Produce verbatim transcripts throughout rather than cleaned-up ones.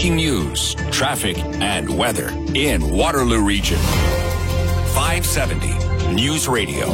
breaking news, traffic, and weather in Waterloo Region. five seventy News Radio.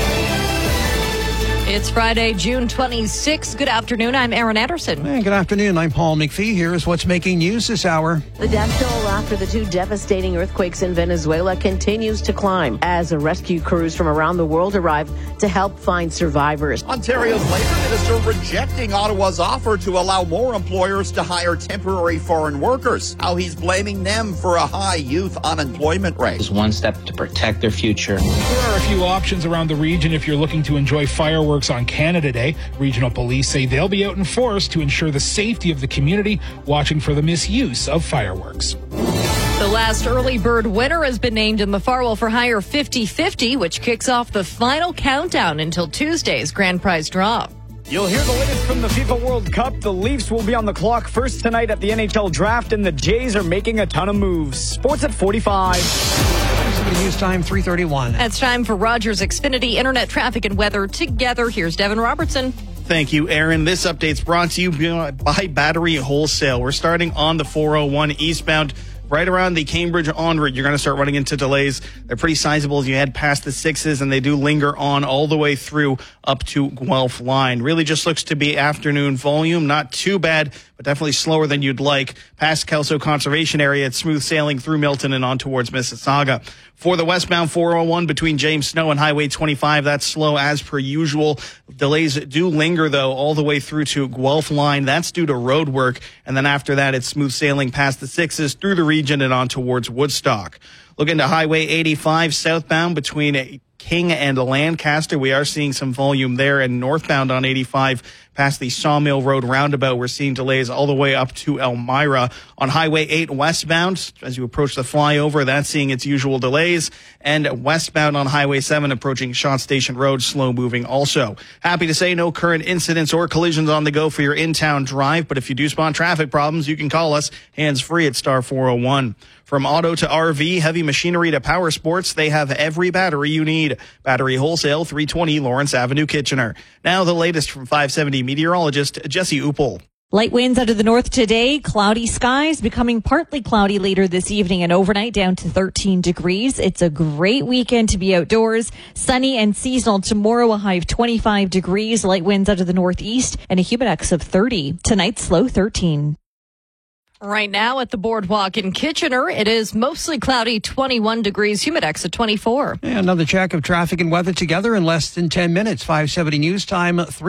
It's Friday, June twenty-sixth. Good afternoon. I'm Aaron Anderson. And good afternoon. I'm Paul McPhee. Here's what's making news this hour. The death toll after the two devastating earthquakes in Venezuela continues to climb as rescue crews from around the world arrive to help find survivors. Ontario's Labour Minister rejecting Ottawa's offer to allow more employers to hire temporary foreign workers. How he's blaming them for a high youth unemployment rate. Is one step to protect their future. There are a few options around the region if you're looking to enjoy fireworks on Canada Day. Regional police say they'll be out in force to ensure the safety of the community, watching for the misuse of fireworks. The last early bird winner has been named in the Farwell for Hire fifty fifty, which kicks off the final countdown until Tuesday's grand prize draw. You'll hear the latest from the FIFA World Cup. The Leafs will be on the clock first tonight at the N H L Draft, and the Jays are making a ton of moves. Sports at forty-five. News time, three thirty-one. It's time for Rogers Xfinity Internet Traffic and Weather Together. Here's Devin Robertson. Thank you, Aaron. This update's brought to you by Battery Wholesale. We're starting on the four oh one eastbound. Right around the Cambridge onward, you're going to start running into delays. They're pretty sizable as you head past the sixes, and they do linger on all the way through up to Guelph line. Really just looks to be afternoon volume. Not too bad, but definitely slower than you'd like. Past Kelso Conservation Area, it's smooth sailing through Milton and on towards Mississauga. For the westbound four oh one between James Snow and Highway twenty-five, that's slow as per usual. Delays do linger, though, all the way through to Guelph line. That's due to road work. And then after that, it's smooth sailing past the sixes through the region and on towards Woodstock. Looking to Highway eighty-five southbound between King and Lancaster. We are seeing some volume there, and northbound on eighty-five past the Sawmill Road roundabout, we're seeing delays all the way up to Elmira. On Highway eight westbound, as you approach the flyover, that's seeing its usual delays. And westbound on Highway seven, approaching Shot Station Road, slow moving also. Happy to say no current incidents or collisions on the go for your in-town drive, but if you do spawn traffic problems, you can call us hands-free at star four oh one. From auto to R V, heavy machinery to power sports, they have every battery you need. Battery Wholesale, three twenty Lawrence Avenue, Kitchener. Now the latest from five seventy meteorologist Jesse Uppel. Light winds out of the north today, cloudy skies, becoming partly cloudy later this evening and overnight down to thirteen degrees. It's a great weekend to be outdoors. Sunny and seasonal tomorrow, a high of twenty-five degrees, light winds out of the northeast and a humidex of thirty. Tonight's low thirteen. Right now at the Boardwalk in Kitchener, it is mostly cloudy, twenty-one degrees, humidex at twenty-four. And another check of traffic and weather together in less than ten minutes. five seventy News Time, three